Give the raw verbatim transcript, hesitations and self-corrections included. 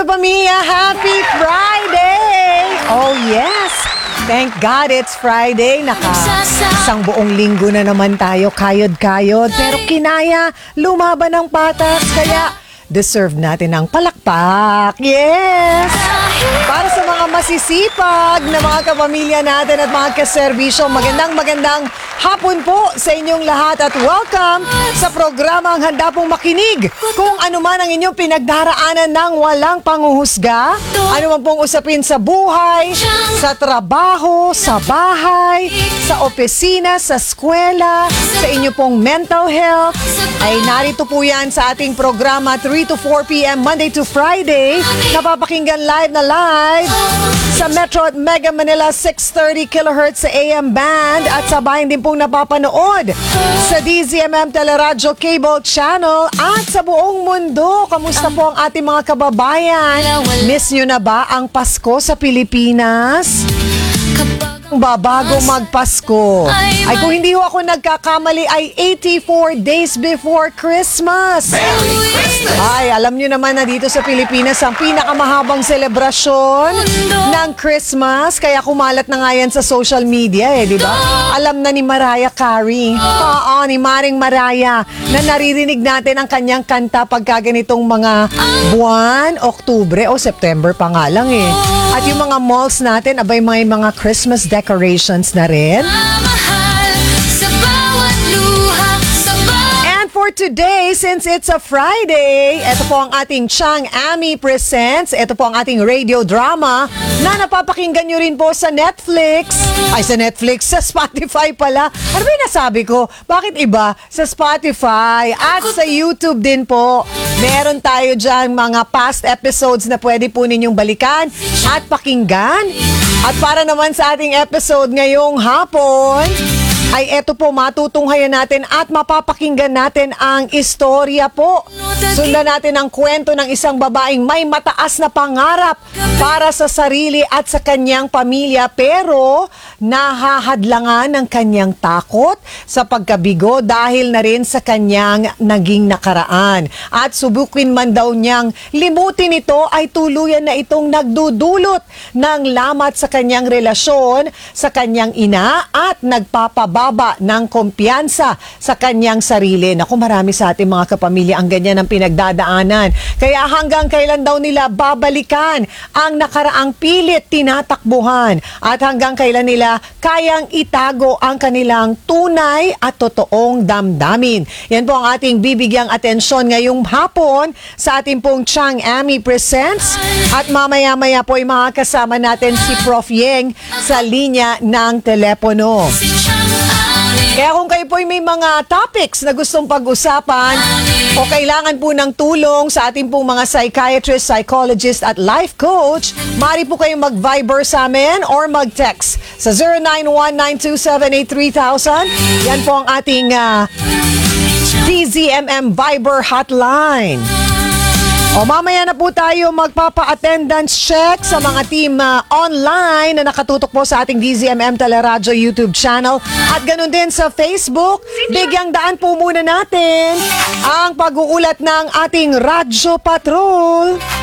kapamilya, happy Friday! Oh yes! Thank God it's Friday. Naka isang buong linggo na naman tayo, kayod-kayod. Pero kinaya, lumaban ng patas, kaya deserve natin ang palakpak. Yes! Para sa mga masisipag na mga kapamilya natin at mga kaserbisyo, magandang magandang hapon po sa inyong lahat at welcome sa programang handa pong makinig kung ano man ang inyong pinagdaraanan ng walang panghuhusga, ano man pong usapin sa buhay, sa trabaho, sa bahay, sa opisina, sa eskwela, sa inyo pong mental health, ay narito po yan sa ating programa three to four p.m. Monday to Friday, napapakinggan live na live sa Metro at Mega Manila six thirty kilohertz sa A M band at sa bayan din pong napapanood sa D Z M M Teleradyo Cable Channel at sa buong mundo. Kamusta po ang ating mga kababayan? Miss nyo na ba ang Pasko sa Pilipinas? Babago magpasko. Ay kung hindi ho ako nagkakamali ay eighty-four days before Christmas. Merry Christmas! Ay, alam nyo naman na dito sa Pilipinas ang pinakamahabang selebrasyon ng Christmas. Kaya kumalat na nga yan sa social media eh, di ba? Alam na ni Mariah Carey. Oo, ni Maring Mariah na naririnig natin ang kanyang kanta pagka ganitong mga buwan, Oktubre o September pa nga lang eh. At yung mga malls natin, abay may mga Christmas decorations na rin. And for today, since it's a Friday, ito po ang ating Chang Ami Presents. Ito po ang ating radio drama na napapakinggan nyo rin po sa Netflix. Ay, sa Netflix, sa Spotify pala. Ano ba yung nasabi ko? Bakit iba? Sa Spotify at sa YouTube din po. Meron tayo dyan mga past episodes na pwede po ninyong balikan at pakinggan. At para naman sa ating episode ngayong hapon, ay eto po, matutunghayan natin at mapapakinggan natin ang istorya po. Sundan natin ang kwento ng isang babaeng may mataas na pangarap para sa sarili at sa kanyang pamilya pero nahahadlangan ng kanyang takot sa pagkabigo dahil na rin sa kanyang naging nakaraan. At subukin man daw niyang limutin ito ay tuluyan na itong nagdudulot ng lamat sa kanyang relasyon sa kanyang ina at nagpapababa baba ng kumpiyansa sa kanyang sarili. Naku, marami sa ating mga kapamilya ang ganyan ang pinagdadaanan. Kaya hanggang kailan daw nila babalikan ang nakaraang pilit tinatakbuhan at hanggang kailan nila kayang itago ang kanilang tunay at totoong damdamin. Yan po ang ating bibigyang atensyon ngayong hapon sa ating pong Chang Ami Presents at mamaya-maya po ay makakasama natin si Prof Yeng sa linya ng telepono. Kaya kung kayo po ay may mga topics na gustong pag-usapan o kailangan po ng tulong sa ating pong mga psychiatrist, psychologist at life coach, maaari po kayong mag-Viber sa amin or mag-text sa zero nine one nine two seven eight three thousand. Yan po ang ating uh, D Z M M Viber hotline. O mamaya na po tayo magpapa-attendance check sa mga team uh, online na nakatutok po sa ating D Z M M Teleradyo YouTube channel at ganun din sa Facebook. Bigyang daan po muna natin ang pag-uulat ng ating Radyo Patrol.